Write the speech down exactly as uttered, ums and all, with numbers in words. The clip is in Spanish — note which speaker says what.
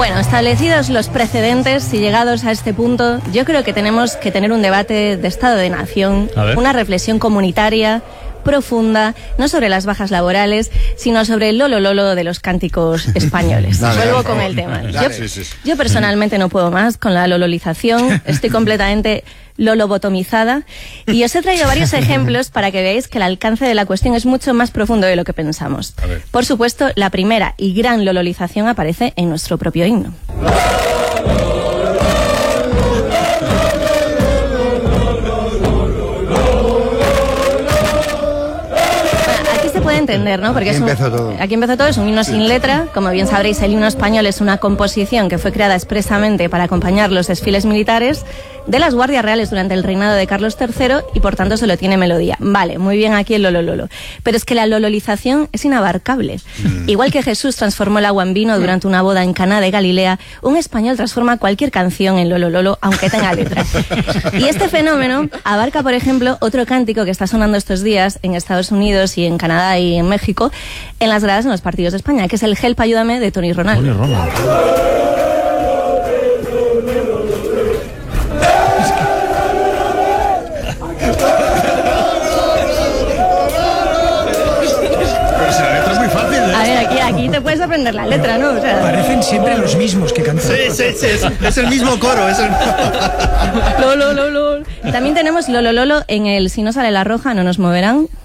Speaker 1: Bueno, establecidos los precedentes y llegados a este punto, yo creo que tenemos que tener un debate de Estado de Nación, una reflexión comunitaria profunda, no sobre las bajas laborales, sino sobre el lolo lolo de los cánticos españoles. Dale, Vuelvo dale, con el tema. Dale, yo, sí, sí. yo personalmente no puedo más con la lololización, estoy completamente lolobotomizada y os he traído varios ejemplos para que veáis que el alcance de la cuestión es mucho más profundo de lo que pensamos. Por supuesto, la primera y gran lololización aparece en nuestro propio himno. Entender, ¿no? Porque aquí, es un, empezó todo. aquí empezó todo, es un himno sin letra. Como bien sabréis, el himno español es una composición que fue creada expresamente para acompañar los desfiles militares de las guardias reales durante el reinado de Carlos tercero y por tanto solo tiene melodía. Vale, muy bien aquí el lolololo. Pero es que la lololización es inabarcable. Mm. Igual que Jesús transformó el agua en vino durante una boda en Caná de Galilea, un español transforma cualquier canción en lolololo, aunque tenga letras. Y este fenómeno abarca, por ejemplo, otro cántico que está sonando estos días en Estados Unidos y en Canadá y en México, en las gradas en los partidos de España, que es el Help Ayúdame de Tony Ronaldo. Tony Ronaldo. Aquí te puedes aprender la letra, ¿no? O sea,
Speaker 2: parecen siempre los mismos que cantan.
Speaker 3: Sí, sí, sí, es, es el mismo coro. Es el...
Speaker 1: Lolo, lolo. Y también tenemos Lolo Lolo en el Si no sale la roja, no nos moverán.